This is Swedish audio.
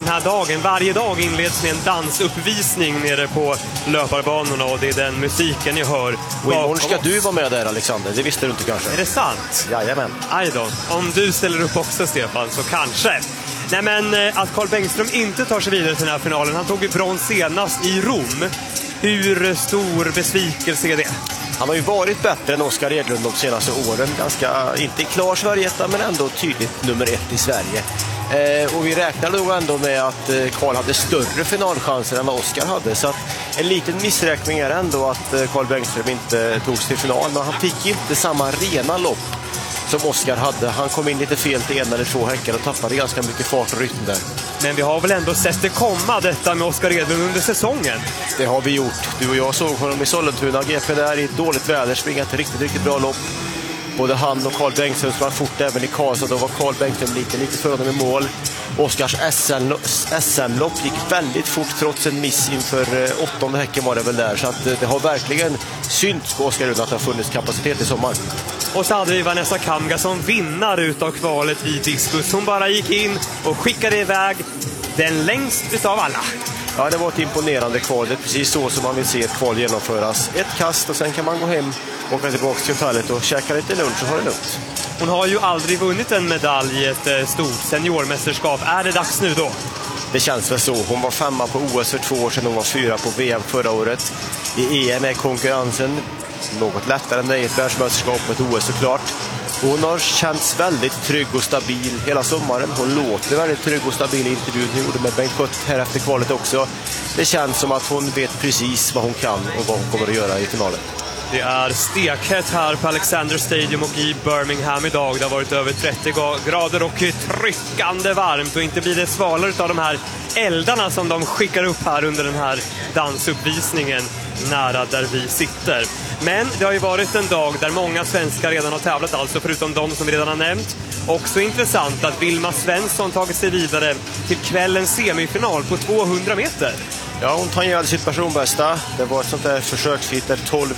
här dagen. Varje dag inleds med en dansuppvisning nere på löparbanorna och det är den musiken ni hör. Och imorgon ska du vara med där, Alexander. Det visste du inte kanske. Är det sant? Jajamän. Aj då. Om du ställer upp också, Stefan, så kanske. Nej, men att Carl Bengström inte tar sig vidare till den här finalen. Han tog ju brons senast i Rom. Hur stor besvikelse är det? Han har ju varit bättre än Oskar Edlund de senaste åren. Ganska, inte klar Sverigeetta, men ändå tydligt nummer 1 i Sverige. Och vi räknar nog ändå med att Carl hade större finalchanser än vad Oskar hade. Så att en liten missräkning är ändå att Carl Bengström inte togs till final. Men han fick inte samma rena lopp som Oskar hade. Han kom in lite fel till 1 eller 2 häckar och tappade ganska mycket fart och rytm där. Men vi har väl ändå sett det komma, detta med Oskar Edlund under säsongen? Det har vi gjort. Du och jag såg honom i Sollentuna GP där i dåligt väder, springa ett riktigt bra lopp. Både han och Carl Bengström sprang fort även i Karlstad. Då var Carl Bengström lite för honom i mål. Oskars SM-lopp gick väldigt fort trots en miss inför 8:e häcken var det väl där. Så att det har verkligen synts på Oskar Edlund att det har funnits kapacitet i sommar. Och så hade vi Vanessa Kamga som vinnare utav kvalet i diskus. Hon bara gick in och skickade iväg den längst utav alla. Ja, det var ett imponerande kval. Det är precis så som man vill se ett kval genomföras. Ett kast och sen kan man gå hem och åka tillbaka till hotellet och käka lite lunch och ha det lugnt. Hon har ju aldrig vunnit en medalj i ett stort seniormästerskap. Är det dags nu då? Det känns väl så. Hon var 5 på OS för 2 år sedan. Hon var 4 på VM förra året. I EM är konkurrensen något lättare än det i ett världsmästerskap och ett OS såklart. Hon har känts väldigt trygg och stabil hela sommaren. Hon låter väldigt trygg och stabil i intervjun. Hon gjorde med Bengt Schött här efter kvalet också. Det känns som att hon vet precis vad hon kan och vad hon kommer att göra i finalen. Det är stekhett här på Alexander Stadium och i Birmingham idag. Det har varit över 30 grader och tryckande varmt. Och inte blir det svalare av de här eldarna som de skickar upp här under den här dansuppvisningen nära där vi sitter. Men det har ju varit en dag där många svenskar redan har tävlat, alltså förutom de som vi redan har nämnt. Också intressant att Vilma Svensson tagit sig vidare till kvällens semifinal på 200 meter. Ja, hon tangerade sitt personbästa. Det var ett sånt där försöksfit där 12